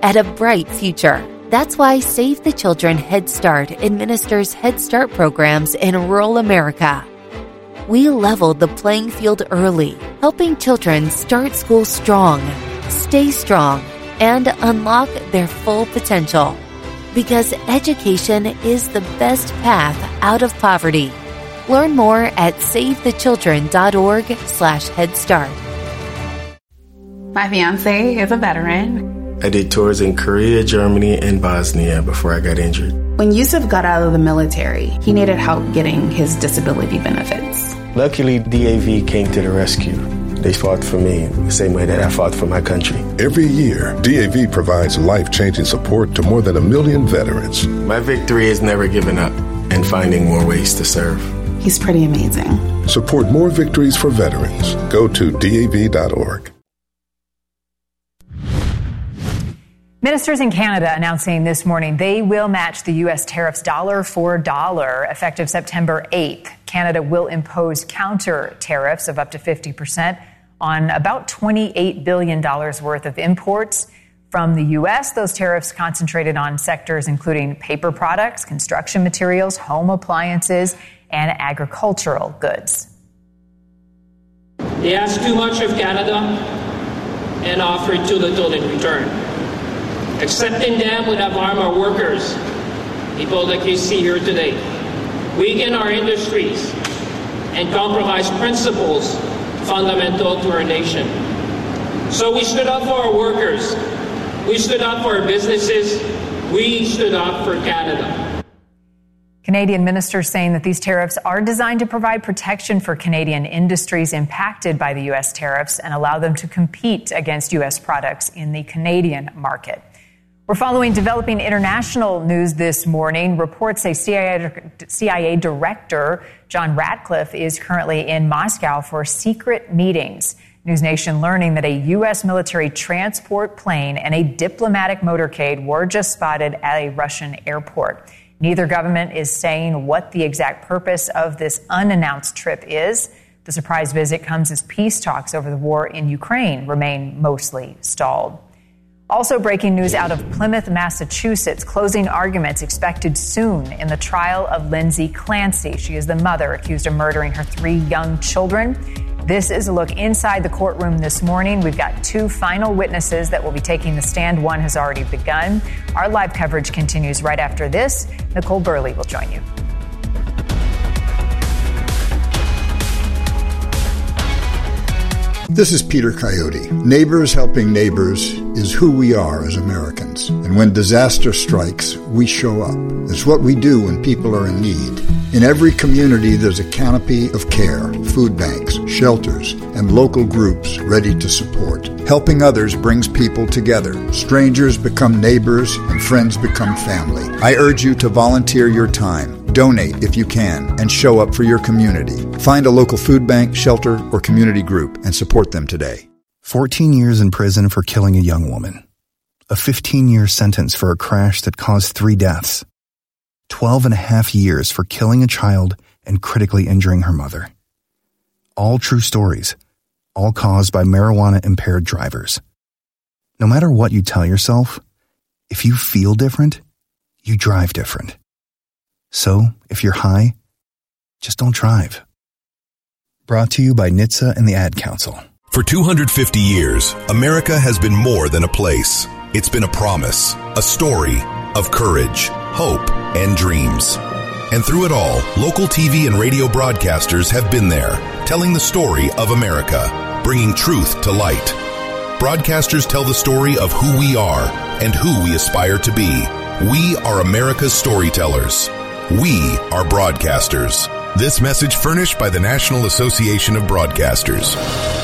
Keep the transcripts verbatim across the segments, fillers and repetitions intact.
at a bright future. That's why Save the Children Head Start administers Head Start programs in rural America. We leveled the playing field early, helping children start school strong, stay strong, and unlock their full potential. Because education is the best path out of poverty. Learn more at savethechildren.org slash Head Start. My fiance is a veteran. I did tours in Korea, Germany, and Bosnia before I got injured. When Yusuf got out of the military, he needed help getting his disability benefits. Luckily, D A V came to the rescue. They fought for me the same way that I fought for my country. Every year, D A V provides life-changing support to more than a million veterans. My victory is never giving up and finding more ways to serve. He's pretty amazing. Support more victories for veterans. Go to D A V dot org. Ministers in Canada announcing this morning they will match the U S tariffs dollar for dollar effective September eighth. Canada will impose counter tariffs of up to fifty percent on about twenty-eight billion dollars worth of imports from the U S. Those tariffs concentrated on sectors including paper products, construction materials, home appliances, and agricultural goods. They ask too much of Canada and offer too little in return. Accepting them would have harmed our workers, people like you see here today, weaken our industries, and compromise principles fundamental to our nation. So we stood up for our workers, we stood up for our businesses, we stood up for Canada. Canadian ministers saying that these tariffs are designed to provide protection for Canadian industries impacted by the U S tariffs and allow them to compete against U S products in the Canadian market. We're following developing international news this morning. Reports say C I A Director John Ratcliffe is currently in Moscow for secret meetings. News Nation learning that a U S military transport plane and a diplomatic motorcade were just spotted at a Russian airport. Neither government is saying what the exact purpose of this unannounced trip is. The surprise visit comes as peace talks over the war in Ukraine remain mostly stalled. Also breaking news out of Plymouth, Massachusetts, closing arguments expected soon in the trial of Lindsay Clancy. She is the mother accused of murdering her three young children. This is a look inside the courtroom this morning. We've got two final witnesses that will be taking the stand. One has already begun. Our live coverage continues right after this. Nicole Burley will join you. This is Peter Coyote. Neighbors helping neighbors is who we are as Americans. And when disaster strikes, we show up. It's what we do when people are in need. In every community, there's a canopy of care, food banks, shelters, and local groups ready to support. Helping others brings people together. Strangers become neighbors, and friends become family. I urge you to volunteer your time. Donate if you can, and show up for your community. Find a local food bank, shelter, or community group and support them today. fourteen years in prison for killing a young woman. A fifteen-year sentence for a crash that caused three deaths. twelve and a half years for killing a child and critically injuring her mother. All true stories, all caused by marijuana-impaired drivers. No matter what you tell yourself, if you feel different, you drive different. So, if you're high, just don't drive. Brought to you by N H T S A and the Ad Council. For two hundred fifty years, America has been more than a place. It's been a promise, a story of courage, hope, and dreams. And through it all, local T V and radio broadcasters have been there, telling the story of America, bringing truth to light. Broadcasters tell the story of who we are and who we aspire to be. We are America's storytellers. We are broadcasters. This message furnished by the National Association of Broadcasters.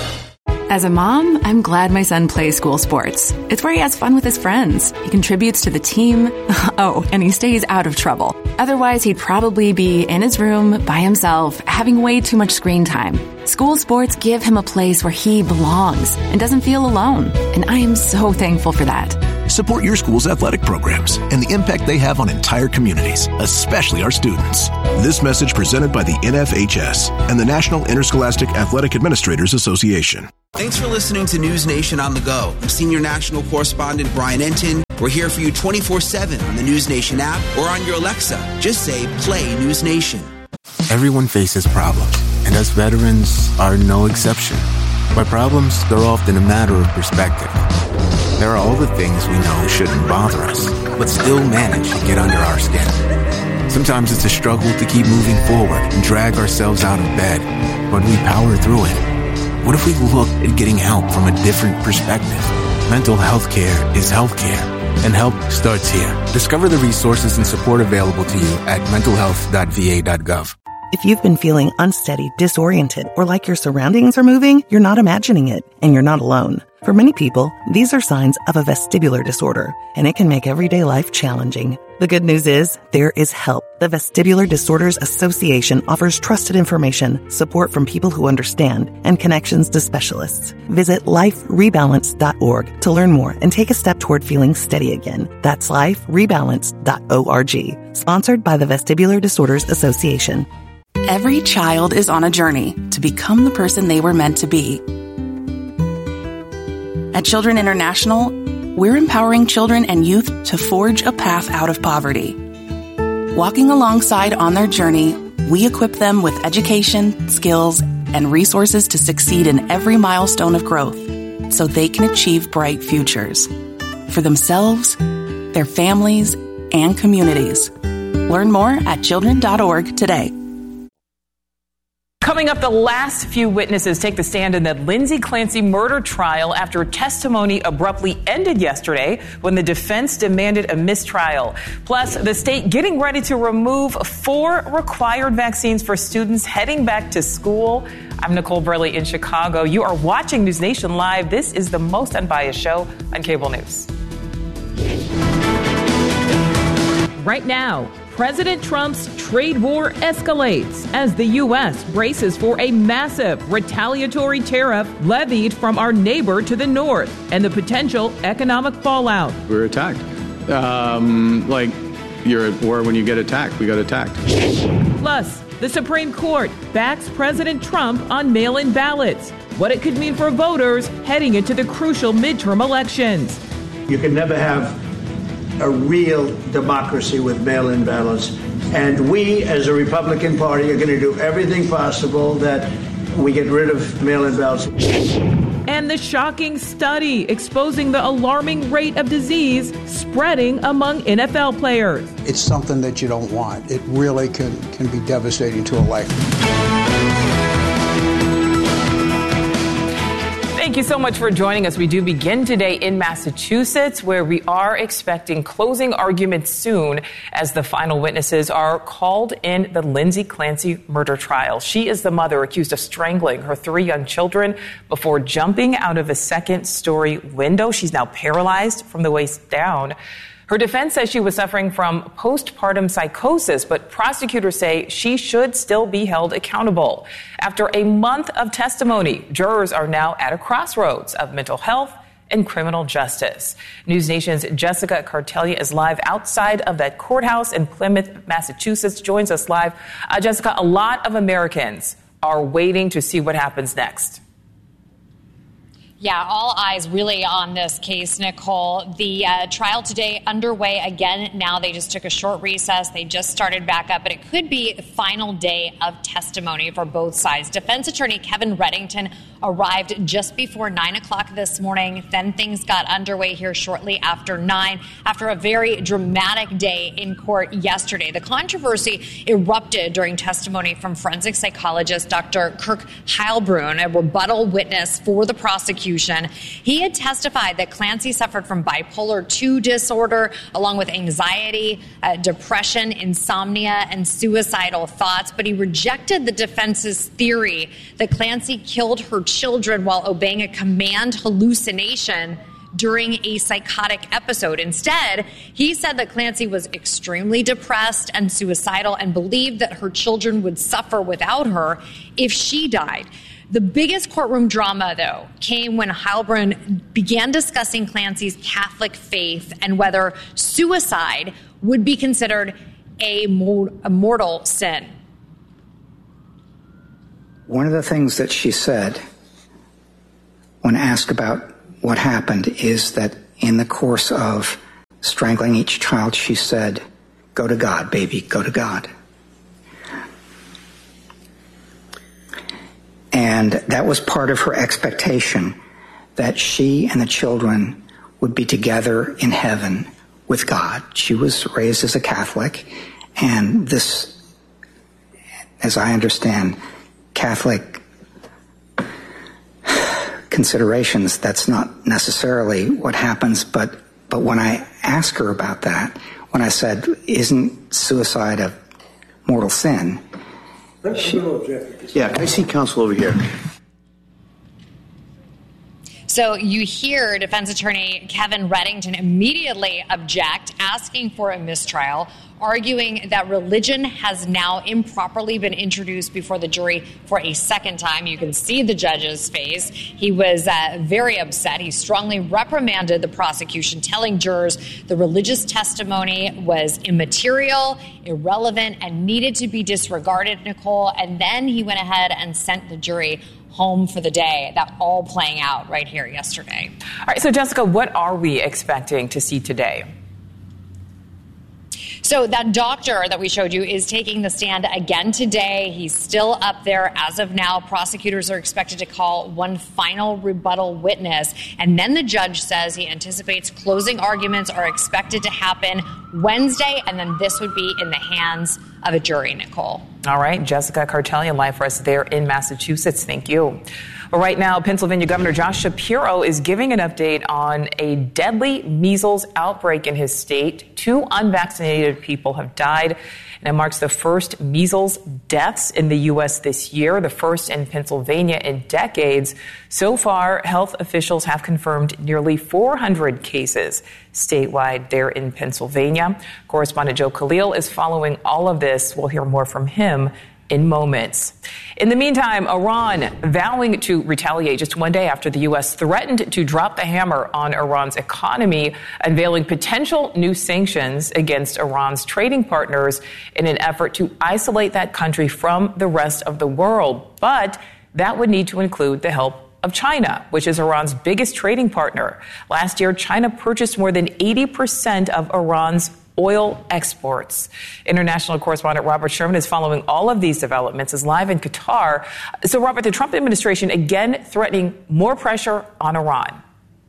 As a mom, I'm glad my son plays school sports. It's where he has fun with his friends. He contributes to the team. Oh, and he stays out of trouble. Otherwise, he'd probably be in his room by himself, having way too much screen time. School sports give him a place where he belongs and doesn't feel alone. And I am so thankful for that. Support your school's athletic programs and the impact they have on entire communities, especially our students. This message presented by the N F H S and the National Interscholastic Athletic Administrators Association. Thanks for listening to News Nation on the Go. I'm Senior National Correspondent Brian Entin. We're here for you twenty-four seven on the News Nation app or on your Alexa. Just say, play News Nation. Everyone faces problems, and us veterans are no exception. But problems, they're often a matter of perspective. There are all the things we know shouldn't bother us, but still manage to get under our skin. Sometimes it's a struggle to keep moving forward and drag ourselves out of bed, but we power through it. What if we looked at getting help from a different perspective? Mental health care is healthcare, and help starts here. Discover the resources and support available to you at mental health dot v a dot gov. If you've been feeling unsteady, disoriented, or like your surroundings are moving, you're not imagining it, and you're not alone. For many people, these are signs of a vestibular disorder, and it can make everyday life challenging. The good news is, there is help. The Vestibular Disorders Association offers trusted information, support from people who understand, and connections to specialists. Visit life rebalance dot org to learn more and take a step toward feeling steady again. That's life rebalance dot org. Sponsored by the Vestibular Disorders Association. Every child is on a journey to become the person they were meant to be. At Children International, we're empowering children and youth to forge a path out of poverty. Walking alongside on their journey, we equip them with education, skills, and resources to succeed in every milestone of growth so they can achieve bright futures for themselves, their families, and communities. Learn more at children dot org today. Coming up, the last few witnesses take the stand in the Lindsay Clancy murder trial after testimony abruptly ended yesterday when the defense demanded a mistrial. Plus, the state getting ready to remove four required vaccines for students heading back to school. I'm Nicole Burley in Chicago. You are watching News Nation Live. This is the most unbiased show on cable news. Right now, President Trump's trade war escalates as the U S braces for a massive retaliatory tariff levied from our neighbor to the north and the potential economic fallout. We were attacked. Um, like you're at war when you get attacked. We got attacked. Plus, the Supreme Court backs President Trump on mail-in ballots, what it could mean for voters heading into the crucial midterm elections. You can never have a real democracy with mail-in ballots. And we, as a Republican Party, are going to do everything possible that we get rid of mail-in ballots. And the shocking study exposing the alarming rate of disease spreading among N F L players. It's something that you don't want. It really can, can be devastating to a life. Thank you so much for joining us. We do begin today in Massachusetts, where we are expecting closing arguments soon as the final witnesses are called in the Lindsay Clancy murder trial. She is the mother accused of strangling her three young children before jumping out of a second-story window. She's now paralyzed from the waist down. Her defense says she was suffering from postpartum psychosis, but prosecutors say she should still be held accountable. After a month of testimony, jurors are now at a crossroads of mental health and criminal justice. News Nation's Jessica Cartelia is live outside of that courthouse in Plymouth, Massachusetts, joins us live. Uh, Jessica, a lot of Americans are waiting to see what happens next. Yeah, all eyes really on this case, Nicole. The uh, trial today underway again. Now they just took a short recess. They just started back up, but it could be the final day of testimony for both sides. Defense attorney Kevin Reddington arrived just before nine o'clock this morning. Then things got underway here shortly after nine, after a very dramatic day in court yesterday. The controversy erupted during testimony from forensic psychologist Doctor Kirk Heilbrunn, a rebuttal witness for the prosecution. He had testified that Clancy suffered from bipolar two disorder, along with anxiety, uh, depression, insomnia, and suicidal thoughts. But he rejected the defense's theory that Clancy killed her children while obeying a command hallucination during a psychotic episode. Instead, he said that Clancy was extremely depressed and suicidal and believed that her children would suffer without her if she died. The biggest courtroom drama, though, came when Heilbrunn began discussing Clancy's Catholic faith and whether suicide would be considered a, mor- a mortal sin. One of the things that she said when asked about what happened is that in the course of strangling each child, she said, "Go to God, baby, go to God." And that was part of her expectation, that she and the children would be together in heaven with God. She was raised as a Catholic, and this, as I understand, Catholic considerations, that's not necessarily what happens, but but when I asked her about that, when I said, "Isn't suicide a mortal sin?" She, yeah, can I see counsel over here? So you hear defense attorney Kevin Reddington immediately object, asking for a mistrial, arguing that religion has now improperly been introduced before the jury for a second time. You can see the judge's face. He was uh, very upset. He strongly reprimanded the prosecution, telling jurors the religious testimony was immaterial, irrelevant, and needed to be disregarded, Nicole. And then he went ahead and sent the jury home for the day. That all playing out right here yesterday. All right, so Jessica, what are we expecting to see today? So that doctor that we showed you is taking the stand again today. He's still up there as of now. Prosecutors are expected to call one final rebuttal witness. And then the judge says he anticipates closing arguments are expected to happen Wednesday. And then this would be in the hands of a jury, Nicole. All right. Jessica Cartellian live for us there in Massachusetts. Thank you. Well, right now, Pennsylvania Governor Josh Shapiro is giving an update on a deadly measles outbreak in his state. Two unvaccinated people have died, and it marks the first measles deaths in the U S this year, the first in Pennsylvania in decades. So far, health officials have confirmed nearly four hundred cases statewide there in Pennsylvania. Correspondent Joe Khalil is following all of this. We'll hear more from him in moments. In the meantime, Iran vowing to retaliate just one day after the U S threatened to drop the hammer on Iran's economy, unveiling potential new sanctions against Iran's trading partners in an effort to isolate that country from the rest of the world. But that would need to include the help of China, which is Iran's biggest trading partner. Last year, China purchased more than eighty percent of Iran's oil exports. International correspondent Robert Sherman is following all of these developments, is live in Qatar. So, Robert, the Trump administration again threatening more pressure on Iran.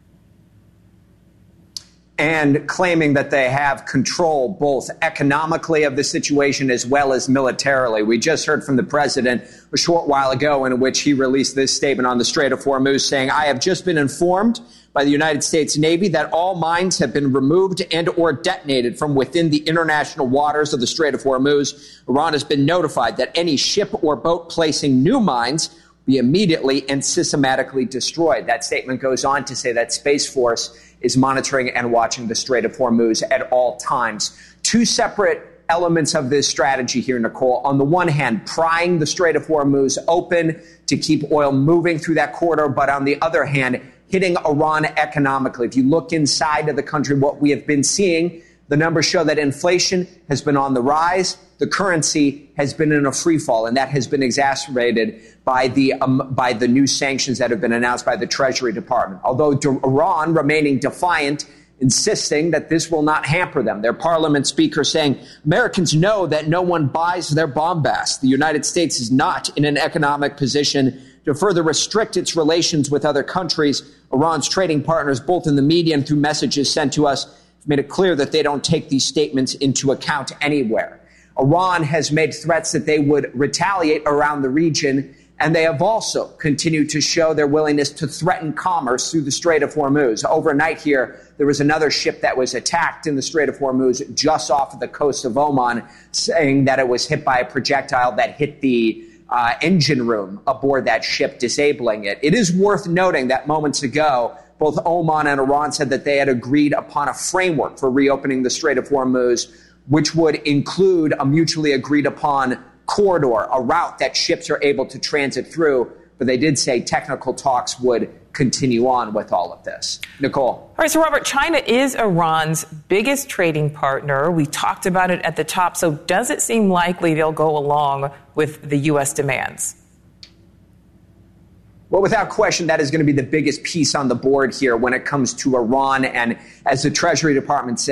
And claiming that they have control both economically of the situation as well as militarily. We just heard from the president a short while ago in which he released this statement on the Strait of Hormuz saying, "I have just been informed by the United States Navy that all mines have been removed and or detonated from within the international waters of the Strait of Hormuz. Iran has been notified that any ship or boat placing new mines be immediately and systematically destroyed." That statement goes on to say that Space Force is monitoring and watching the Strait of Hormuz at all times. Two separate elements of this strategy here, Nicole. On the one hand, prying the Strait of Hormuz open to keep oil moving through that corridor, but on the other hand, hitting Iran economically. If you look inside of the country, what we have been seeing, the numbers show that inflation has been on the rise. The currency has been in a free fall, and that has been exacerbated by the um, by the new sanctions that have been announced by the Treasury Department. Although De- Iran remaining defiant, insisting that this will not hamper them. Their parliament speaker saying, "Americans know that no one buys their bombast. The United States is not in an economic position to further restrict its relations with other countries." Iran's trading partners, both in the media and through messages sent to us, have made it clear that they don't take these statements into account anywhere. Iran has made threats that they would retaliate around the region, and they have also continued to show their willingness to threaten commerce through the Strait of Hormuz. Overnight here, there was another ship that was attacked in the Strait of Hormuz just off of the coast of Oman, saying that it was hit by a projectile that hit the uh, engine room aboard that ship, disabling it. It is worth noting that moments ago, both Oman and Iran said that they had agreed upon a framework for reopening the Strait of Hormuz, which would include a mutually agreed upon corridor, a route that ships are able to transit through. But they did say technical talks would continue on with all of this. Nicole. All right, so Robert, China is Iran's biggest trading partner. We talked about it at the top. So does it seem likely they'll go along with the U S demands? Well, without question, that is going to be the biggest piece on the board here when it comes to Iran. And as the Treasury Department says,